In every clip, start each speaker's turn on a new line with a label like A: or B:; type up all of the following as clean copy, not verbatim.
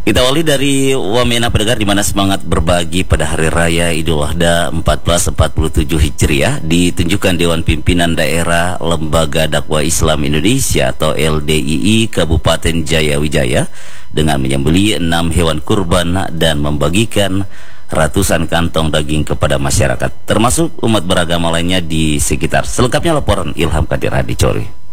A: Kita awali dari Wamena pendengar, di mana semangat berbagi pada Hari Raya Idul Adha 1447 Hijriah ditunjukkan Dewan Pimpinan Daerah Lembaga Dakwah Islam Indonesia atau LDII Kabupaten Jayawijaya dengan menyembelih 6 hewan kurban dan membagikan ratusan kantong daging kepada masyarakat, termasuk umat beragama lainnya di sekitar. Selengkapnya laporan Ilham Kadir Hadicori.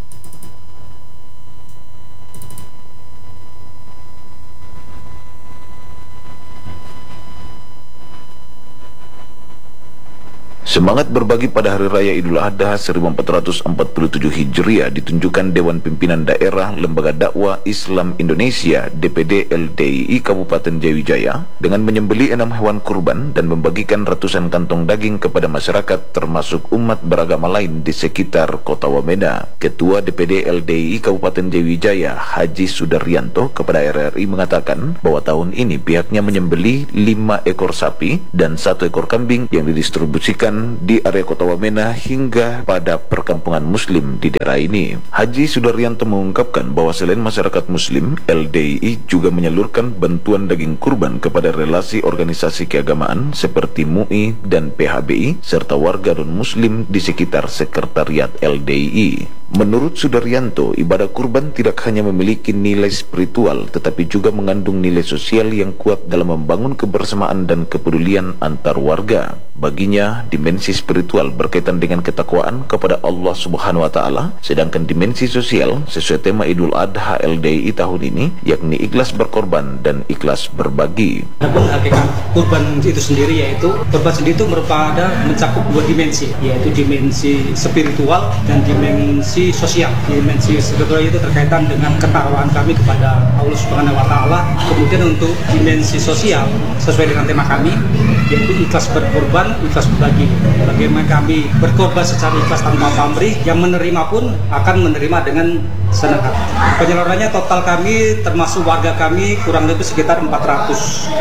B: Semangat berbagi pada Hari Raya Idul Adha 1447 Hijriah ditunjukkan Dewan Pimpinan Daerah Lembaga Dakwah Islam Indonesia DPD LDII Kabupaten Jayawijaya dengan menyembelih 6 hewan kurban dan membagikan ratusan kantong daging kepada masyarakat termasuk umat beragama lain di sekitar Kota Wamena. Ketua DPD LDII Kabupaten Jayawijaya Haji Sudaryanto kepada RRI mengatakan bahwa tahun ini pihaknya menyembelih 5 ekor sapi dan 1 ekor kambing yang didistribusikan di area Kota Wamena hingga pada perkampungan Muslim di daerah ini. Haji Sudaryanto mengungkapkan bahwa selain masyarakat Muslim, LDII juga menyalurkan bantuan daging kurban kepada relasi organisasi keagamaan seperti MUI dan PHBI serta warga non-Muslim di sekitar sekretariat LDII. Menurut Sudaryanto, ibadah kurban tidak hanya memiliki nilai spiritual, tetapi juga mengandung nilai sosial yang kuat dalam membangun kebersamaan dan kepedulian antar warga. Baginya, dimensi spiritual berkaitan dengan ketakwaan kepada Allah Subhanahu wa Ta'ala, sedangkan dimensi sosial sesuai tema Idul Adha LDII tahun ini, yakni ikhlas berkorban dan ikhlas berbagi.
C: Adapun hakikat kurban itu sendiri, yaitu kurban sendiri itu merupakan mencakup 2 dimensi, yaitu dimensi spiritual dan dimensi sosial. Dimensi spiritual itu terkaitan dengan ketakwaan kami kepada Allah Subhanahu wa Ta'ala. Kemudian untuk dimensi sosial sesuai dengan tema kami, yaitu ikhlas berkorban, ikhlas berbagi. Bagaimana kami berkorban secara ikhlas tanpa pamrih, yang menerima pun akan menerima dengan senang hati. Penyalurannya total kami termasuk warga kami kurang lebih sekitar 400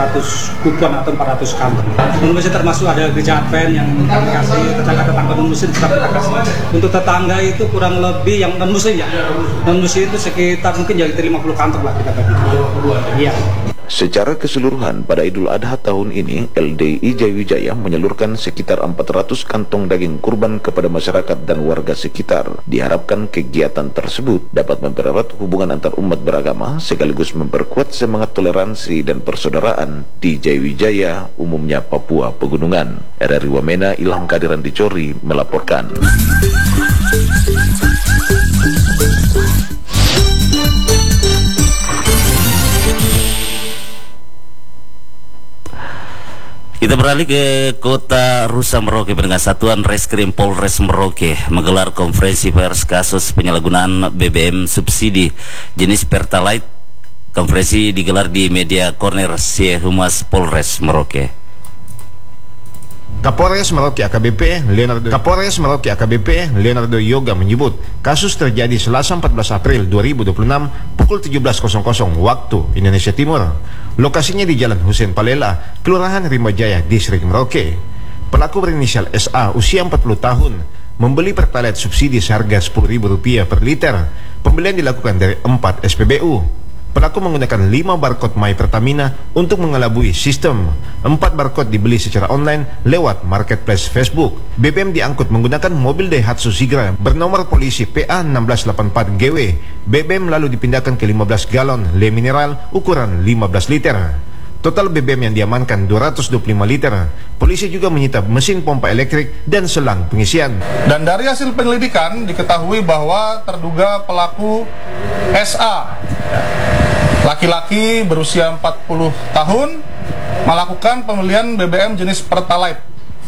C: kupon atau 400 kantong. Non-muslim termasuk ada gereja Advent yang kami kasih, tetangga-tetangga non-muslim juga kita kasih. Untuk tetangga itu kurang lebih yang non-muslim ya. Non-muslim itu sekitar mungkin jadi 50 kantong lah kita bagi. Iya.
B: Secara keseluruhan, pada Idul Adha tahun ini, LDII Jayawijaya menyalurkan sekitar 400 kantong daging kurban kepada masyarakat dan warga sekitar. Diharapkan kegiatan tersebut dapat mempererat hubungan antar umat beragama, sekaligus memperkuat semangat toleransi dan persaudaraan di Jayawijaya, umumnya Papua Pegunungan. RRI Wamena, Ilham Kadir Hadicori melaporkan.
A: Kita beralih ke Kota Rusa Merauke. Dengan Satuan Reskrim Polres Merauke menggelar konferensi pers kasus penyalahgunaan BBM subsidi jenis Pertalite. Konferensi digelar di Media Corner Humas Polres Merauke.
D: Kapolres Merauke AKBP Leonardo Yoga menyebut kasus terjadi Selasa 14 April 2026 pukul 17.00 waktu Indonesia Timur. Lokasinya di Jalan Husein Palela, Kelurahan Rimajaya, Distrik Merauke. Pelaku berinisial SA, usia 40 tahun, membeli Pertalite subsidi seharga Rp10.000 per liter. Pembelian dilakukan dari 4 SPBU. Pelaku menggunakan 5 barcode My Pertamina untuk mengelabui sistem. 4 barcode dibeli secara online lewat marketplace Facebook. BBM diangkut menggunakan mobil Daihatsu Sigra bernomor polisi PA1684GW. BBM lalu dipindahkan ke 15 galon Le Mineral ukuran 15 liter. Total BBM yang diamankan 225 liter. Polisi juga menyita mesin pompa elektrik dan selang pengisian.
E: Dan dari hasil penyelidikan diketahui bahwa terduga pelaku SA, laki-laki berusia 40 tahun, melakukan pembelian BBM jenis Pertalite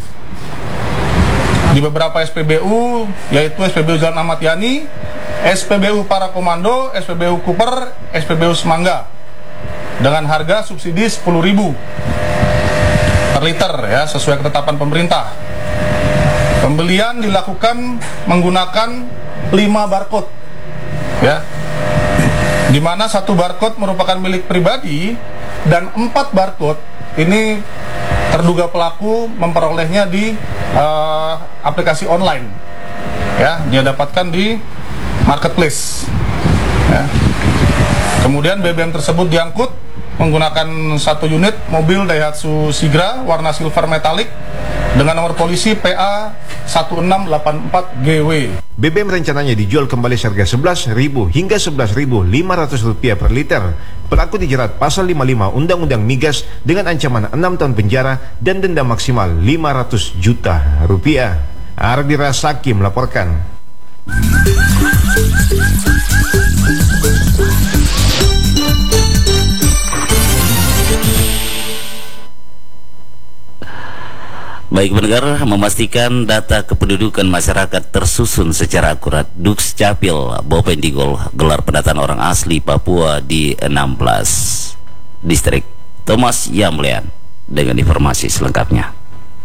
E: di beberapa SPBU, yaitu SPBU Jalan Ahmad Yani, SPBU Para Komando, SPBU Cooper, SPBU Semangga, dengan harga subsidi Rp10.000 per liter ya, sesuai ketetapan pemerintah. Pembelian dilakukan menggunakan 5 barcode ya, di mana 1 barcode merupakan milik pribadi dan 4 barcode ini terduga pelaku memperolehnya di aplikasi online ya, dia dapatkan di marketplace ya. Kemudian BBM tersebut diangkut menggunakan satu unit mobil Daihatsu Sigra warna silver metalik dengan nomor polisi PA 1684 GW.
D: BBM rencananya dijual kembali seharga Rp11.000 hingga Rp11.500 per liter. Pelaku dijerat pasal 55 Undang-Undang Migas dengan ancaman 6 tahun penjara dan denda maksimal Rp500 juta. Ardira Saki melaporkan.
A: Baik pendengar, memastikan data kependudukan masyarakat tersusun secara akurat. Dukcapil Bovendigul gelar pendataan orang asli Papua di 16 distrik. Thomas Yamlean dengan informasi selengkapnya.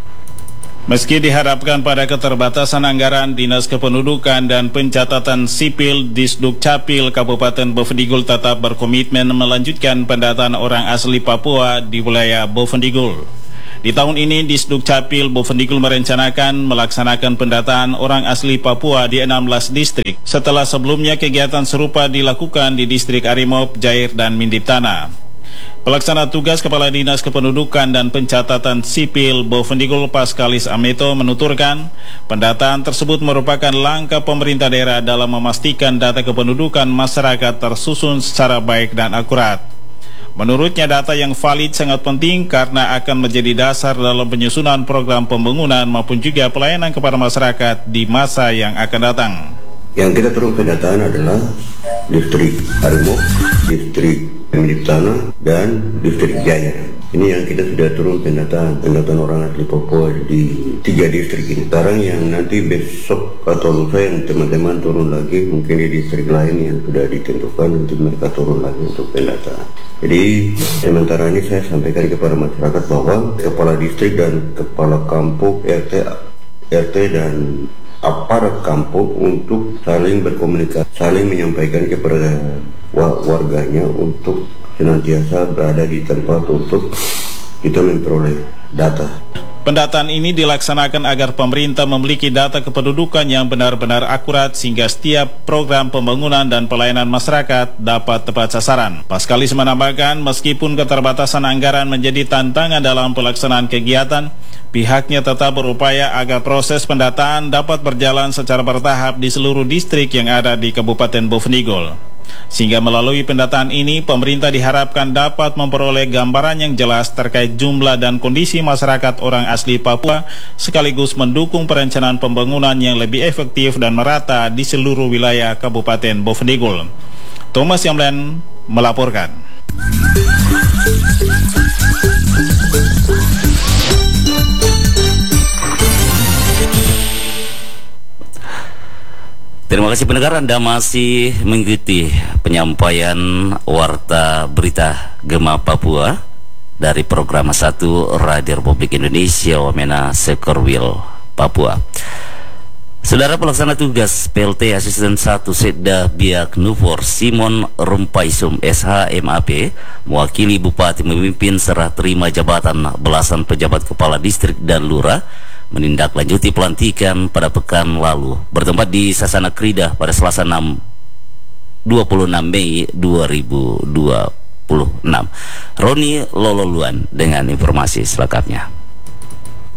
F: Meski dihadapkan pada keterbatasan anggaran, Dinas Kependudukan dan Pencatatan Sipil Disdukcapil Kabupaten Bovendigul tetap berkomitmen melanjutkan pendataan orang asli Papua di wilayah Bovendigul. Di tahun ini, Disdukcapil Bovendigul merencanakan melaksanakan pendataan orang asli Papua di 16 distrik, setelah sebelumnya kegiatan serupa dilakukan di distrik Arimop, Jair, dan Mindiptana. Pelaksana tugas Kepala Dinas Kependudukan dan Pencatatan Sipil Bovendigul Paskalis Ameto menuturkan, pendataan tersebut merupakan langkah pemerintah daerah dalam memastikan data kependudukan masyarakat tersusun secara baik dan akurat. Menurutnya, data yang valid sangat penting karena akan menjadi dasar dalam penyusunan program pembangunan maupun juga pelayanan kepada masyarakat di masa yang akan datang.
G: Yang kita turun pendataan adalah distrik Arimop, distrik Mindiptana, dan distrik Jaya. Ini yang kita sudah turun pendataan orang asli Papua di 3 distrik ini. Sekarang yang nanti besok atau lusa yang teman-teman turun lagi, mungkin di distrik lain yang sudah ditentukan, nanti mereka turun lagi untuk pendataan. Jadi sementara ini saya sampaikan kepada masyarakat bahwa kepala distrik dan kepala kampung, RT dan aparat kampung untuk saling berkomunikasi, saling menyampaikan kepada warganya untuk senantiasa berada di tempat untuk kita memperoleh data.
F: Pendataan ini dilaksanakan agar pemerintah memiliki data kependudukan yang benar-benar akurat sehingga setiap program pembangunan dan pelayanan masyarakat dapat tepat sasaran. Paskalis menambahkan, meskipun keterbatasan anggaran menjadi tantangan dalam pelaksanaan kegiatan, pihaknya tetap berupaya agar proses pendataan dapat berjalan secara bertahap di seluruh distrik yang ada di Kabupaten Bovendigul. Sehingga melalui pendataan ini, pemerintah diharapkan dapat memperoleh gambaran yang jelas terkait jumlah dan kondisi masyarakat orang asli Papua, sekaligus mendukung perencanaan pembangunan yang lebih efektif dan merata di seluruh wilayah Kabupaten Bovendigul. Thomas Yamlean melaporkan.
A: Terima kasih pendengar, Anda masih mengikuti penyampaian warta berita Gema Papua dari program 1 Radio Republik Indonesia Wamena Sekorwil Papua. Saudara pelaksana tugas PLT Asisten 1 Setda Biak Nufor Simon Rumpaisum SHMAP mewakili Bupati memimpin serah terima jabatan belasan pejabat kepala distrik dan lurah menindaklanjuti pelantikan pada pekan lalu bertempat di Sasana Krida pada Selasa 26 Mei 2026. Roni Lololuan dengan informasi selengkapnya.